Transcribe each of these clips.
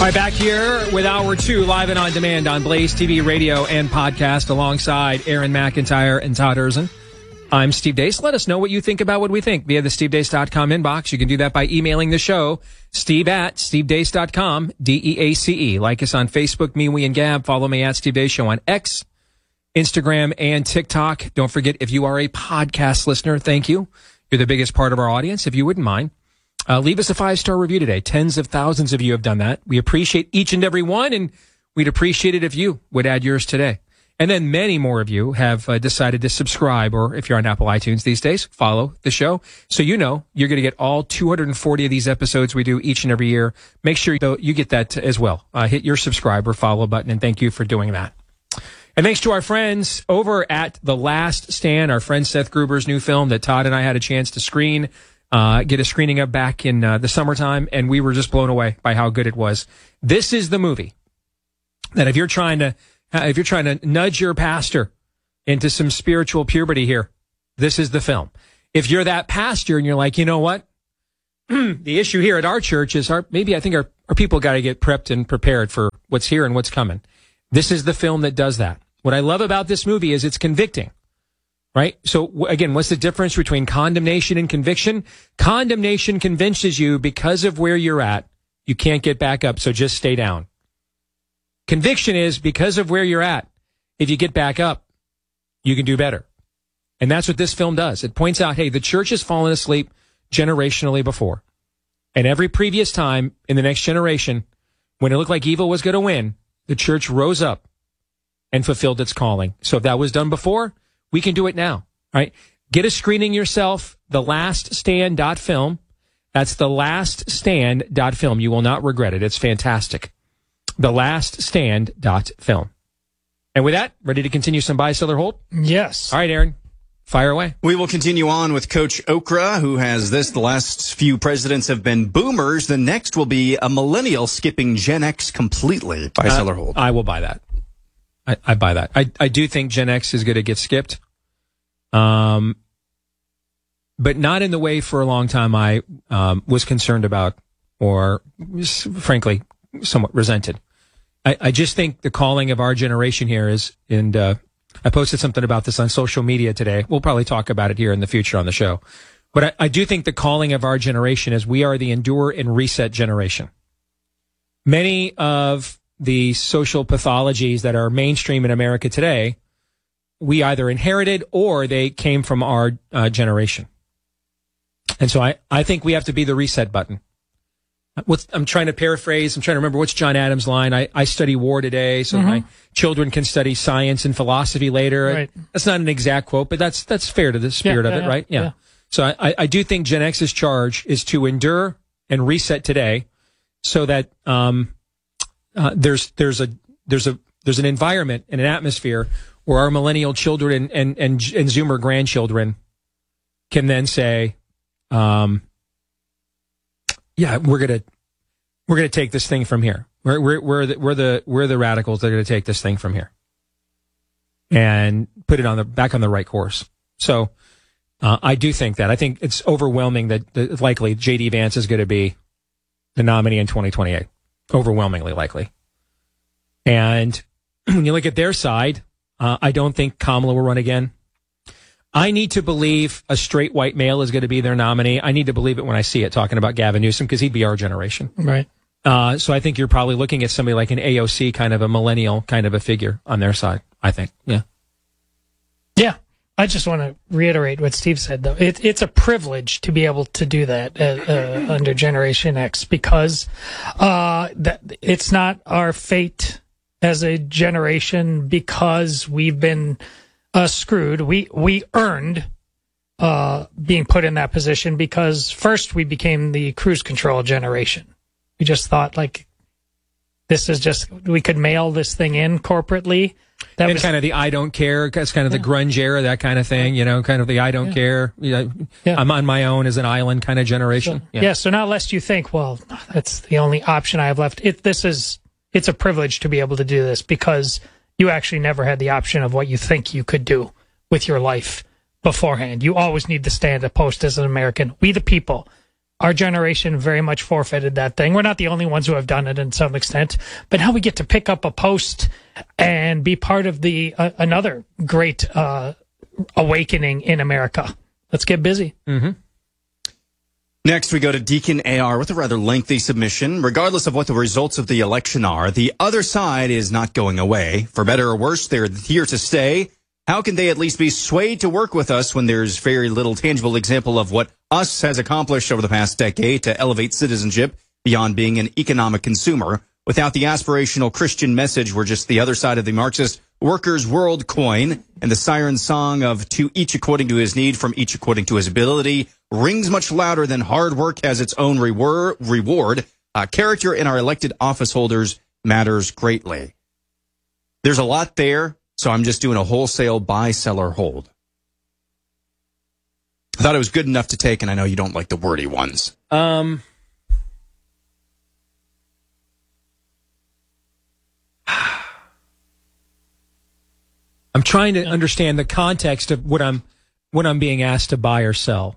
All right, back here with Hour 2, live and on demand on Blaze TV, radio, and podcast, alongside Aaron McIntyre and Todd Erzin. I'm Steve Deace. Let us know what you think about what we think via the stevedeace.com inbox. You can do that by emailing the show, steve@stevedeace.com, DEACE. Like us on Facebook, me, we, and Gab. Follow me at Steve Deace Show on X, Instagram, and TikTok. Don't forget, if you are a podcast listener, thank you. You're the biggest part of our audience, if you wouldn't mind. Leave us a 5-star review today. Tens of thousands of you have done that. We appreciate each and every one, and we'd appreciate it if you would add yours today. And then many more of you have decided to subscribe, or if you're on Apple iTunes these days, follow the show. So you know you're going to get all 240 of these episodes we do each and every year. Make sure you get that as well. Hit your subscribe or follow button, and thank you for doing that. And thanks to our friends over at The Last Stand, our friend Seth Gruber's new film that Todd and I had a chance to screen, get a screening of back in the summertime, and we were just blown away by how good it was. This is the movie that if you're trying to nudge your pastor into some spiritual puberty here, this is the film. If you're that pastor and you're like, you know what? The issue here at our church is our people got to get prepped and prepared for what's here and what's coming. This is the film that does that. What I love about this movie is it's convicting, right? So again, what's the difference between condemnation and conviction? Condemnation convinces you because of where you're at, you can't get back up, so just stay down. Conviction is because of where you're at. If you get back up, you can do better. And that's what this film does. It points out, hey, the church has fallen asleep generationally before. And every previous time in the next generation, when it looked like evil was going to win, the church rose up and fulfilled its calling. So if that was done before, we can do it now, right? Get a screening yourself, thelaststand.film. That's thelaststand.film. You will not regret it. It's fantastic. thelaststand.film. And with that, ready to continue some buy, sell, or hold? Yes. All right, Aaron, fire away. We will continue on with Coach Okra, who has this: the last few presidents have been boomers. The next will be a millennial skipping Gen X completely. Buy, sell, or hold? I will buy that. I buy that. I do think Gen X is going to get skipped. But not in the way for a long time I was concerned about, or frankly, somewhat resented. I just think the calling of our generation here is, and I posted something about this on social media today. We'll probably talk about it here in the future on the show. But I do think the calling of our generation is we are the endure and reset generation. Many of the social pathologies that are mainstream in America today, we either inherited or they came from our generation. And so I think we have to be the reset button. I'm trying to paraphrase. I'm trying to remember what's John Adams' line. I study war today, so my children can study science and philosophy later. Right. That's not an exact quote, but that's fair to the spirit of it, right? Yeah. So I do think Gen X's charge is to endure and reset today, so that there's an environment and an atmosphere where our millennial children and Zoomer grandchildren can then say, yeah, we're gonna take this thing from here. We're the radicals that are gonna take this thing from here and put it back on the right course. So I do think that. I think it's overwhelming that likely J.D. Vance is going to be the nominee in 2028. Overwhelmingly likely. And when you look at their side, I don't think Kamala will run again. I need to believe a straight white male is going to be their nominee. I need to believe it when I see it, talking about Gavin Newsom, because he'd be our generation. Right. So I think you're probably looking at somebody like an AOC, kind of a millennial kind of a figure on their side, I think. Yeah. Yeah. I just want to reiterate what Steve said, though. It's a privilege to be able to do that under Generation X, because it's not our fate as a generation because we've been screwed. We earned being put in that position because first we became the cruise control generation. We just thought, like, this is just, we could mail this thing in corporately. That was kind of the I don't care. That's kind of the grunge era, that kind of thing, kind of the I don't care. I'm on my own as an island kind of generation. So now lest you think, well, that's the only option I have left. It's a privilege to be able to do this because you actually never had the option of what you think you could do with your life beforehand. You always need to stand a post as an American. We the people our generation very much forfeited that thing. We're not the only ones who have done it in some extent, but now we get to pick up a post and be part of the another great awakening in America. Let's get busy. Mm-hmm. Next, we go to Deacon AR with a rather lengthy submission. Regardless of what the results of the election are, the other side is not going away. For better or worse, they're here to stay. How can they at least be swayed to work with us when there's very little tangible example of what us has accomplished over the past decade to elevate citizenship beyond being an economic consumer? Without the aspirational Christian message, we're just the other side of the Marxist workers' world coin, and the siren song of to each according to his need, from each according to his ability, rings much louder than hard work has its own reward. Character in our elected office holders matters greatly. There's a lot there. So I'm just doing a wholesale buy, sell, or hold. I thought it was good enough to take, and I know you don't like the wordy ones. I'm trying to understand the context of what I'm being asked to buy or sell.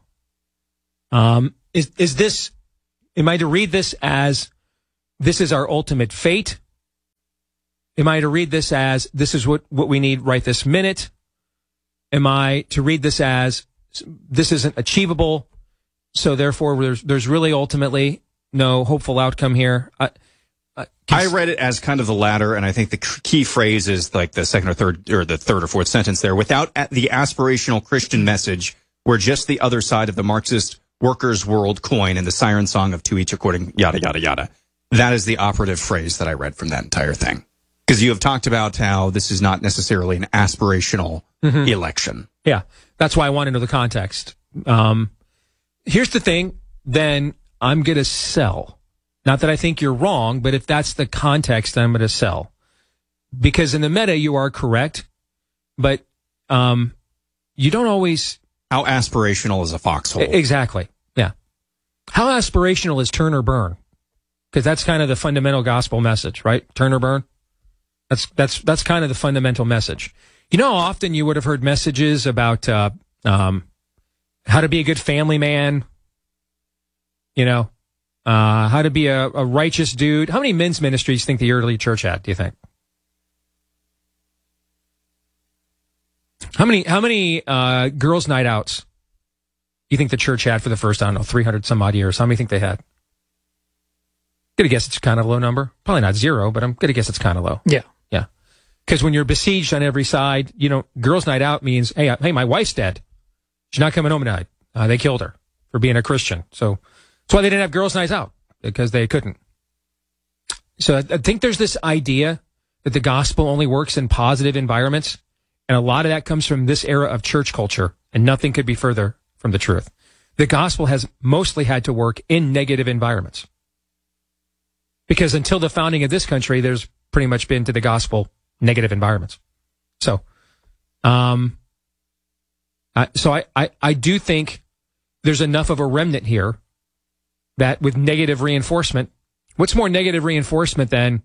Is this? Am I to read this as this is our ultimate fate? Am I to read this as this is what we need right this minute? Am I to read this as this isn't achievable, so therefore there's really ultimately no hopeful outcome here? I read it as kind of the latter, and I think the key phrase is like the second or third, or the third or fourth sentence there. Without the aspirational Christian message, we're just the other side of the Marxist workers' world coin and the siren song of to each according yada, yada, yada. That is the operative phrase that I read from that entire thing. Because you have talked about how this is not necessarily an aspirational election. Yeah, that's why I want to know the context. Here's the thing, then I'm going to sell. Not that I think you're wrong, but if that's the context, I'm going to sell. Because in the meta, you are correct, but you don't always... How aspirational is a foxhole? Exactly, yeah. How aspirational is turn or burn? Because that's kind of the fundamental gospel message, right? Turn or burn? That's kind of the fundamental message. You know, often you would have heard messages about how to be a good family man, you know, how to be a righteous dude. How many men's ministries think the early church had, do you think? How many girls' night outs do you think the church had for the first, 300 some odd years? How many think they had? I'm going to guess it's kind of a low number. Probably not zero, but I'm going to guess it's kind of low. Yeah. Yeah. Because when you're besieged on every side, you know, girls' night out means, hey, my wife's dead. She's not coming home tonight. They killed her for being a Christian. So that's why they didn't have girls' nights out, because they couldn't. So I think there's this idea that the gospel only works in positive environments. And a lot of that comes from this era of church culture, and nothing could be further from the truth. The gospel has mostly had to work in negative environments. Because until the founding of this country, there's pretty much been to the gospel negative environments. So, I do think there's enough of a remnant here that with negative reinforcement, what's more negative reinforcement than,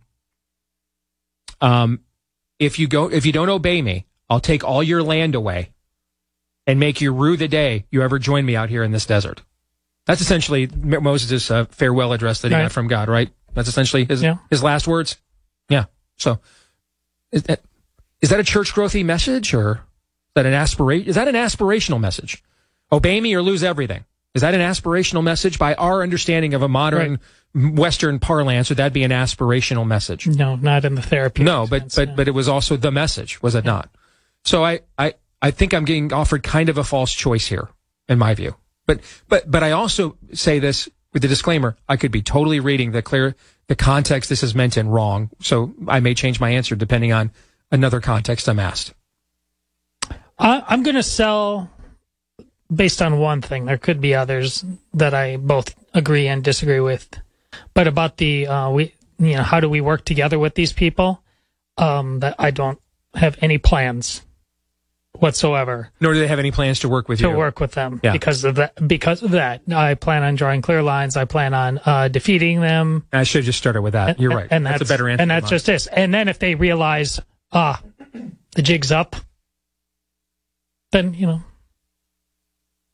if you don't obey me, I'll take all your land away and make you rue the day you ever join me out here in this desert. That's essentially Moses' farewell address that he got from God, right? That's essentially his last words. Yeah. So is that a church growthy message, or is that an aspirational message? Obey me or lose everything. Is that an aspirational message? By our understanding of a modern Western parlance, would that be an aspirational message? No, not in the therapy. No, but it was also the message, was it not? So I think I'm getting offered kind of a false choice here, in my view. But I also say this with the disclaimer, I could be totally reading the context this is meant in wrong. So I may change my answer depending on another context I'm asked. I'm going to sell based on one thing. There could be others that I both agree and disagree with. But about the how do we work together with these people? That I don't have any plans whatsoever. Nor do they have any plans to work with you. To work with them because of that. I plan on drawing clear lines. I plan on defeating them. I should have just started with that. You're right. And that's a better answer. And that's just this. And then if they realize, the jig's up, then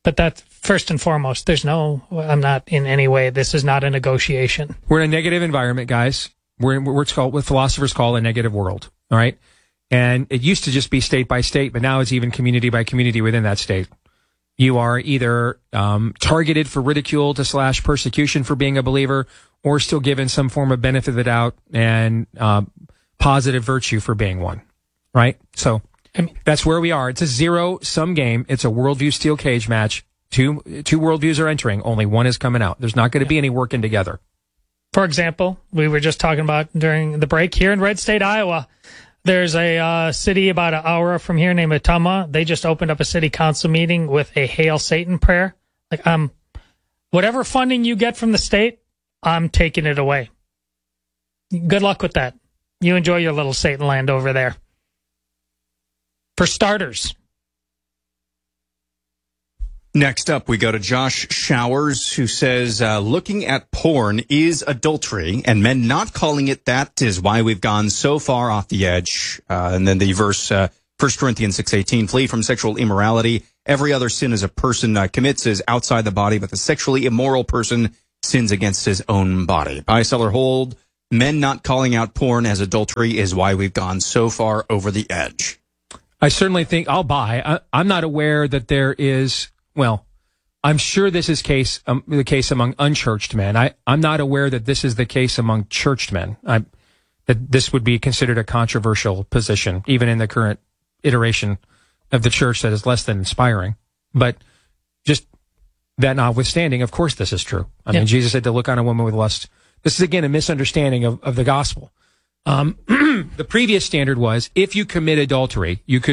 But that's first and foremost. I'm not in any way, this is not a negotiation. We're in a negative environment, guys. We're in what's called, what philosophers call a negative world. All right. And it used to just be state by state, but now it's even community by community within that state. You are either targeted for ridicule to / persecution for being a believer, or still given some form of benefit of the doubt and positive virtue for being one. Right? So that's where we are. It's a zero-sum game. It's a worldview steel cage match. Two worldviews are entering. Only one is coming out. There's not going to be any working together. For example, we were just talking about during the break here in Red State, Iowa. There's a city about an hour from here named Ottumwa. They just opened up a city council meeting with a Hail Satan prayer. Like, whatever funding you get from the state, I'm taking it away. Good luck with that. You enjoy your little Satan land over there. For starters. Next up, we go to Josh Showers, who says, looking at porn is adultery, and men not calling it that is why we've gone so far off the edge. And then the verse, 1 Corinthians 6:18, flee from sexual immorality. Every other sin as a person commits is outside the body, but the sexually immoral person sins against his own body. Buy, sell, or hold. Men not calling out porn as adultery is why we've gone so far over the edge. I certainly think I'll buy. I'm not aware that there is... Well, I'm sure this is the case among unchurched men. I'm not aware that this is the case among churched men. That this would be considered a controversial position, even in the current iteration of the church that is less than inspiring. But just that notwithstanding, of course this is true. I mean, Jesus said to look on a woman with lust. This is, again, a misunderstanding of the gospel. The previous standard was if you commit adultery, you could